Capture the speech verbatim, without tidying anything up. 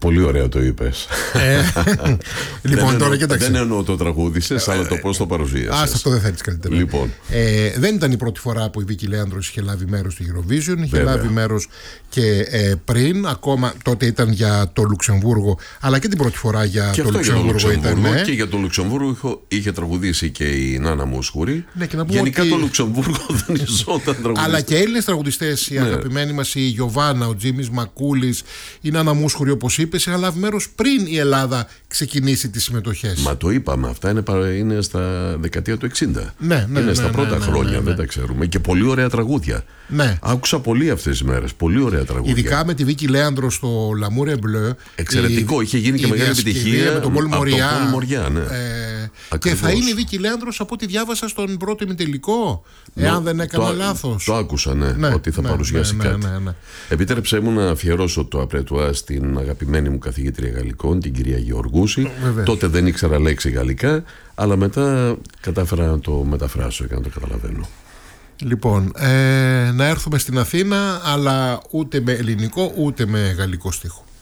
Πολύ ωραία το είπες. Ε, λοιπόν, δεν, τώρα, εννοώ, δεν εννοώ το τραγούδισες, αλλά το πώς το παρουσίασες. Α, αυτό δεν θέλεις καλύτερα. Λοιπόν. Ε, δεν ήταν η πρώτη φορά που η Βίκη Λέανδρος είχε λάβει μέρος στη Eurovision. Είχε Βέβαια. λάβει μέρος και ε, πριν, ακόμα τότε ήταν για το Λουξεμβούργο, αλλά και την πρώτη φορά για και το αυτό Λουξεμβούργο, για το Λουξεμβούργο ήταν. Και για το Λουξεμβούργο είχε τραγουδήσει και η Νάνα Μόσχουρη. Ναι, και να πούμε γενικά ότι... το Λουξεμβούργο δεν ιζόταν τραγουδιστές. Αλλά και Έλληνες τραγουδιστές, οι ναι. αγαπημένοι μας, η Γιωβάνα, ο Τζίμις Μακούλης, η Νάνα Μόσχουρη, όπως είπες, είχαν λάβει μέρος πριν η Ελλάδα ξεκινήσει τις συμμετοχές. Μα το είπαμε, αυτά είναι, είναι στα δεκαετία του εξήντα. Ναι, ναι, είναι ναι, στα ναι, πρώτα ναι, χρόνια, ναι, ναι. δεν τα ξέρουμε. Και πολύ ωραία τραγούδια. Ναι. Άκουσα πολύ αυτές τις μέρες. Πολύ ωραία τραγούδια. Ειδικά με τη Βίκη Λέανδρο στο L'amour est bleu. Εξαιρετικό. Η, Είχε γίνει και η μεγάλη επιτυχία με τον Πολ Μοριά. Ναι. Ε, και θα είναι η Βίκη Λέανδρος, από ό,τι διάβασα, στον πρώτο ημιτελικό. Ναι, εάν δεν έκανα το, λάθος. Το άκουσα, ναι, ναι ότι θα ναι, παρουσιάσει ναι, κάτι. Ναι, ναι, ναι. Επίτρεψέ μου να αφιερώσω το απρέτουά στην αγαπημένη μου καθηγήτρια γαλλικών, την κυρία Γεωργούση. Βεβαίως. Τότε δεν ήξερα λέξη γαλλικά, αλλά μετά κατάφερα να το μεταφράσω και να το καταλαβαίνω. Λοιπόν, ε, να έρθουμε στην Αθήνα, αλλά ούτε με ελληνικό ούτε με γαλλικό στίχο.